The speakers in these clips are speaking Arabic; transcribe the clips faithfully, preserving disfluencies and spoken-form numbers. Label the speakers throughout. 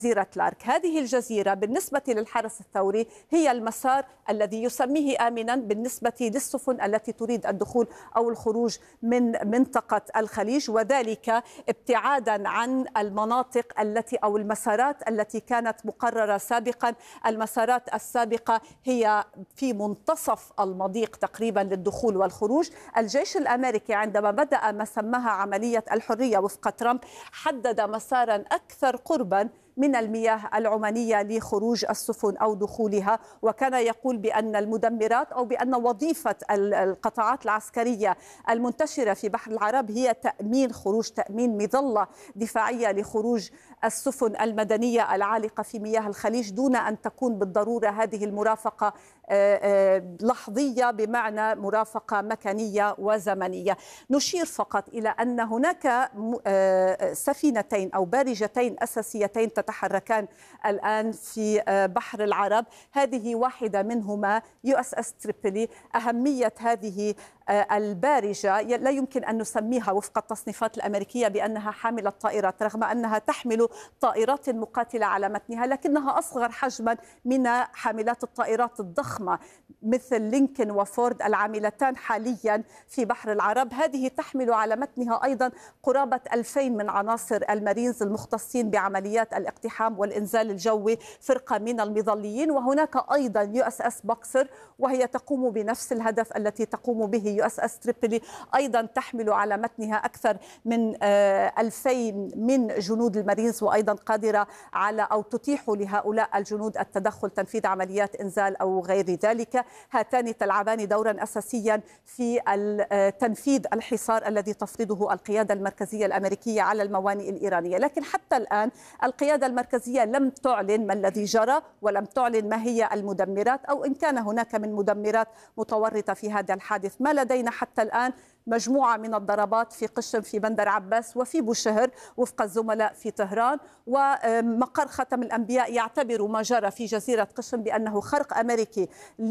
Speaker 1: جزيرة لارك. هذه الجزيرة بالنسبة للحرس الثوري هي المسار الذي يسميه آمنا بالنسبة للسفن التي تريد الدخول أو الخروج من منطقة الخليج، وذلك ابتعادا عن المناطق التي أو المسارات التي كانت مقررة سابقا. المسارات السابقة هي في منتصف المضيق تقريبا للدخول والخروج. الجيش الأمريكي عندما بدأ ما سماها عملية الحرية وفق ترامب حدد مسارا أكثر قربا من المياه العمانية لخروج السفن أو دخولها، وكان يقول بأن المدمرات أو بأن وظيفة القطاعات العسكرية المنتشرة في بحر العرب هي تأمين خروج تأمين مظلة دفاعية لخروج السفن المدنية العالقة في مياه الخليج، دون أن تكون بالضرورة هذه المرافقة لحظية بمعنى مرافقة مكانية وزمنية. نشير فقط إلى أن هناك سفينتين أو بارجتين أساسيتين تتحركان الآن في بحر العرب، هذه واحدة منهما يو اس اس تريبولي. أهمية هذه البارجة لا يمكن أن نسميها وفق التصنيفات الأمريكية بأنها حاملة طائرات، رغم أنها تحمل طائرات مقاتلة على متنها، لكنها أصغر حجما من حاملات الطائرات الضخمة مثل لينكن وفورد العاملتان حاليا في بحر العرب. هذه تحمل على متنها أيضا قرابة ألفين من عناصر المارينز المختصين بعمليات الاقتحام والإنزال الجوي، فرقة من المظليين. وهناك أيضا يو اس اس بوكسر وهي تقوم بنفس الهدف التي تقوم به يو اس اس تريبولي، أيضا تحمل على متنها أكثر من ألفين من جنود المارينز، وأيضا قادرة على أو تتيح لهؤلاء الجنود التدخل تنفيذ عمليات إنزال أو غير ذلك. هاتان تلعبان دورا أساسيا في تنفيذ الحصار الذي تفرضه القيادة المركزية الأمريكية على الموانئ الإيرانية. لكن حتى الآن القيادة المركزية لم تعلن ما الذي جرى ولم تعلن ما هي المدمرات أو إن كان هناك من مدمرات متورطة في هذا الحادث. ما لدينا حتى الآن مجموعة من الضربات في قشم في بندر عباس وفي بوشهر وفق الزملاء في طهران، ومقر ختم الأنبياء يعتبر ما جرى في جزيرة قشم بأنه خرق أمريكي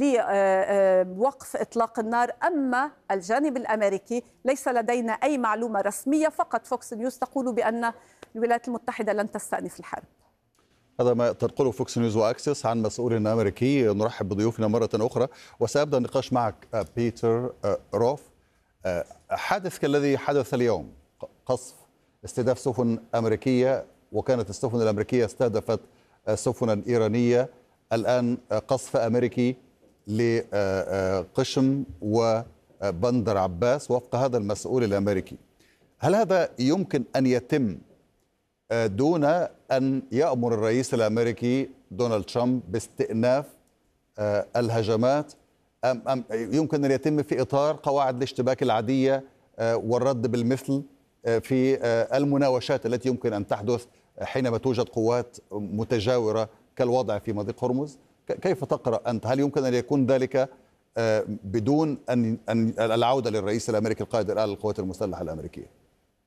Speaker 1: لوقف إطلاق النار. أما الجانب الأمريكي ليس لدينا أي معلومة رسمية، فقط فوكس نيوز تقول بأن الولايات المتحدة لن تستأنف الحرب.
Speaker 2: هذا ما تنقله فوكس نيوز وأكسس عن مسؤول أمريكي. نرحب بضيوفنا مرة أخرى وسأبدأ النقاش معك بيتر روف. حادث كالذي حدث اليوم، قصف استهداف سفن أمريكية، وكانت السفن الأمريكية استهدفت سفنا إيرانية، الآن قصف أمريكي لقشم وبندر عباس وفق هذا المسؤول الأمريكي. هل هذا يمكن أن يتم دون أن يأمر الرئيس الأمريكي دونالد ترامب باستئناف الهجمات، أم أم يمكن أن يتم في إطار قواعد الاشتباك العادية والرد بالمثل في المناوشات التي يمكن أن تحدث حينما توجد قوات متجاورة كالوضع في مضيق هرمز؟ كيف تقرأ أنت؟ هل يمكن أن يكون ذلك بدون أن أن العودة للرئيس الأمريكي القائد الآن للقوات المسلحة الأمريكية؟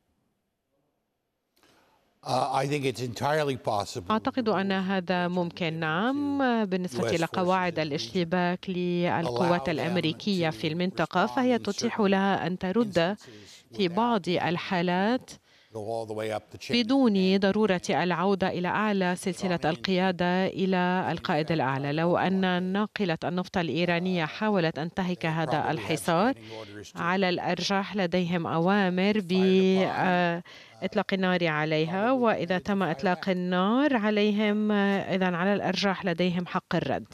Speaker 3: أعتقد أن هذا ممكن، نعم. بالنسبة لقواعد الاشتباك للقوات الأمريكية في المنطقة فهي تتيح لها أن ترد في بعض الحالات بدون ضرورة العودة إلى أعلى سلسلة القيادة إلى القائد الأعلى. لو أن ناقلة النفط الإيرانية حاولت أن تنتهك هذا الحصار، على الأرجح لديهم أوامر بإطلاق النار عليها، وإذا تم إطلاق النار عليهم إذن على الأرجح لديهم حق الرد.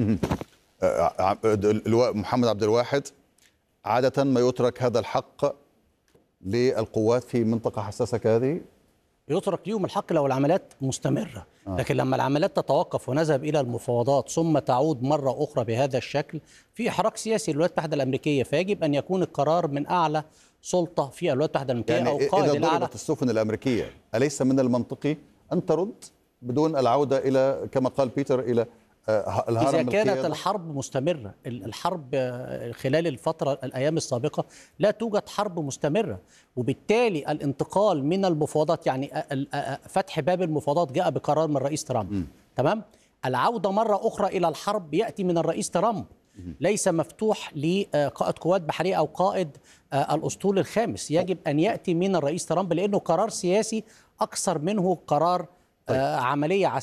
Speaker 2: اللواء محمد عبد الواحد، عادة ما يترك هذا الحق للقوات في منطقة حساسة كهذه؟
Speaker 4: يترك لهم الحق لو العمليات مستمرة، آه. لكن لما العمليات تتوقف ونذهب إلى المفاوضات ثم تعود مرة أخرى بهذا الشكل في إحراج سياسي للولايات المتحدة الأمريكية، فيجب أن يكون القرار من أعلى سلطة في الولايات المتحدة الأمريكية
Speaker 2: يعني
Speaker 4: أو قائد
Speaker 2: إذا
Speaker 4: الأعلى.
Speaker 2: ضربت السفن الأمريكية أليس من المنطقي أن ترد بدون العودة إلى كما قال بيتر إلى
Speaker 4: إذا كانت الحرب مستمرة؟ الحرب خلال الفترة الأيام السابقة لا توجد حرب مستمرة، وبالتالي الانتقال من المفاوضات يعني فتح باب المفاوضات جاء بقرار من الرئيس ترامب، م. تمام؟ العودة مرة أخرى إلى الحرب يأتي من الرئيس ترامب، ليس مفتوح لقائد قوات بحرية أو قائد الأسطول الخامس. يجب أن يأتي من الرئيس ترامب لأنه قرار سياسي أكثر منه قرار طيب. عملية عسكرية.